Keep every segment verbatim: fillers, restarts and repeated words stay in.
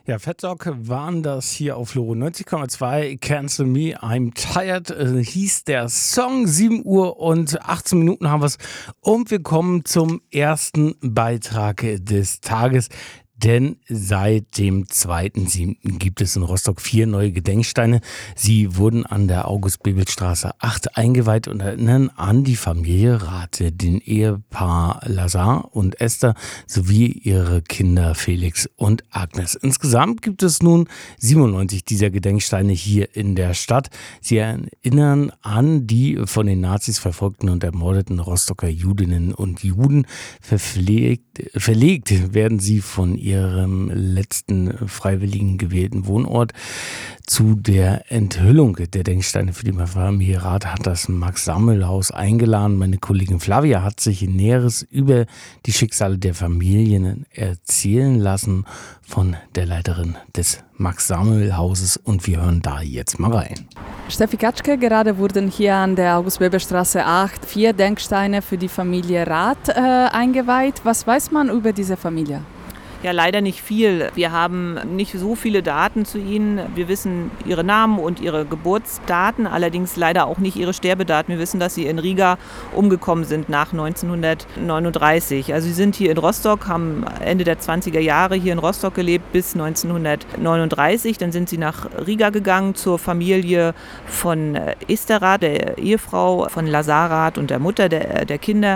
Ja, Fettsocke waren das hier auf Loro neunzig Komma zwei. Cancel Me, I'm Tired, äh, hieß der Song. sieben Uhr und achtzehn Minuten haben wir es. Und wir kommen zum ersten Beitrag des Tages. Denn seit dem zweiten siebten gibt es in Rostock vier neue Gedenksteine. Sie wurden an der August-Bebel-Straße acht eingeweiht und erinnern an die Familie Rathe, den Ehepaar Lazar und Esther sowie ihre Kinder Felix und Agnes. Insgesamt gibt es nun siebenundneunzig dieser Gedenksteine hier in der Stadt. Sie erinnern an die von den Nazis verfolgten und ermordeten Rostocker Judinnen und Juden. Verpflegt, verlegt werden sie von ihrem letzten freiwilligen gewählten Wohnort. Zu der Enthüllung der Gedenksteine für die Familie Rathe hat das Max-Samuel-Haus eingeladen. Meine Kollegin Flavia hat sich Näheres über die Schicksale der Familien erzählen lassen von der Leiterin des Max-Samuel-Hauses und wir hören da jetzt mal rein. Steffi Katschke, gerade wurden hier an der August-Bebel-Straße acht vier Denksteine für die Familie Rathe äh, eingeweiht. Was weiß man über diese Familie? Ja, leider nicht viel. Wir haben nicht so viele Daten zu ihnen. Wir wissen ihre Namen und ihre Geburtsdaten, allerdings leider auch nicht ihre Sterbedaten. Wir wissen, dass sie in Riga umgekommen sind nach neunzehnhundertneununddreißig. Also sie sind hier in Rostock, haben Ende der zwanziger Jahre hier in Rostock gelebt bis neunzehnhundertneununddreißig. Dann sind sie nach Riga gegangen zur Familie von Esther Rathe, der Ehefrau von Lazar Rathe und der Mutter der, der Kinder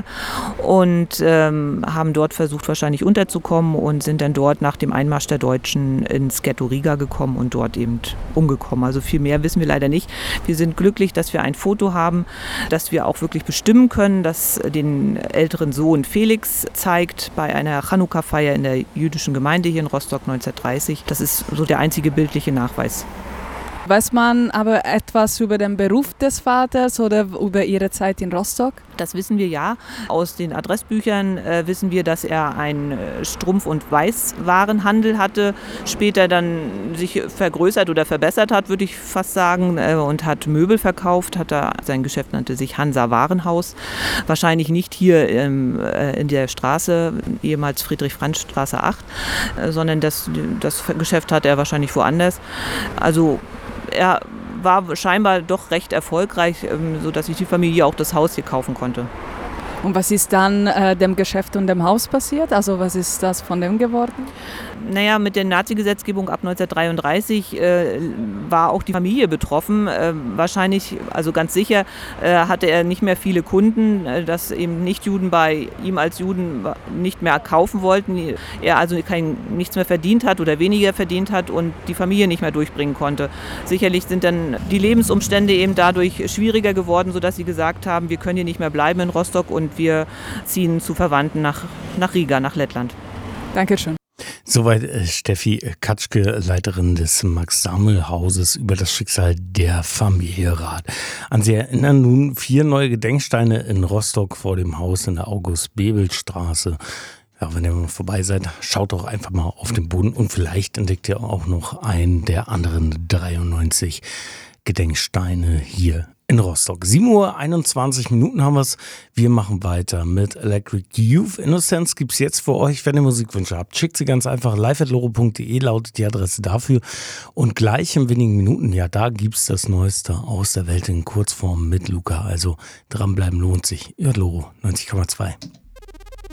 und ähm, haben dort versucht wahrscheinlich unterzukommen und sind dann dort nach dem Einmarsch der Deutschen ins Ghetto Riga gekommen und dort eben umgekommen. Also viel mehr wissen wir leider nicht. Wir sind glücklich, dass wir ein Foto haben, dass wir auch wirklich bestimmen können, das den älteren Sohn Felix zeigt bei einer Chanukka-Feier in der jüdischen Gemeinde hier in Rostock neunzehnhundertdreißig. Das ist so der einzige bildliche Nachweis. Weiß man aber etwas über den Beruf des Vaters oder über ihre Zeit in Rostock? Das wissen wir ja. Aus den Adressbüchern äh, wissen wir, dass er einen äh, Strumpf- und Weißwarenhandel hatte, später dann sich vergrößert oder verbessert hat, würde ich fast sagen, äh, und hat Möbel verkauft. Hat er, sein Geschäft nannte sich Hansa Warenhaus. Wahrscheinlich nicht hier ähm, äh, in der Straße, ehemals Friedrich-Franz-Straße acht, äh, sondern das, das Geschäft hatte er wahrscheinlich woanders. Also er war scheinbar doch recht erfolgreich, sodass sich die Familie auch das Haus hier kaufen konnte. Und was ist dann äh, dem Geschäft und dem Haus passiert? Also was ist das von dem geworden? Naja, mit der Nazi-Gesetzgebung ab neunzehnhundertdreiunddreißig äh, war auch die Familie betroffen. Äh, wahrscheinlich, also ganz sicher, äh, hatte er nicht mehr viele Kunden, äh, dass eben Nichtjuden bei ihm als Juden nicht mehr kaufen wollten. Er also kein, nichts mehr verdient hat oder weniger verdient hat und die Familie nicht mehr durchbringen konnte. Sicherlich sind dann die Lebensumstände eben dadurch schwieriger geworden, sodass sie gesagt haben, wir können hier nicht mehr bleiben in Rostock und wir ziehen zu Verwandten nach, nach Riga, nach Lettland. Dankeschön. Soweit äh, Steffi Katschke, Leiterin des Max-Samuel-Hauses, über das Schicksal der Familie Rathe. An sie erinnern nun vier neue Gedenksteine in Rostock vor dem Haus in der August-Bebel-Straße. Ja, wenn ihr mal vorbei seid, schaut doch einfach mal auf den Boden und vielleicht entdeckt ihr auch noch einen der anderen dreiundneunzig Gedenksteine hier in Rostock. sieben Uhr einundzwanzig Minuten haben wir es. Wir machen weiter mit Electric Youth. Innocence gibt es jetzt für euch. Wenn ihr Musikwünsche habt, schickt sie ganz einfach. live at loro punkt de lautet die Adresse dafür. Und gleich in wenigen Minuten, ja, da gibt es das Neueste aus der Welt in Kurzform mit Luca. Also dranbleiben lohnt sich. Ihr Loro neunzig Komma zwei.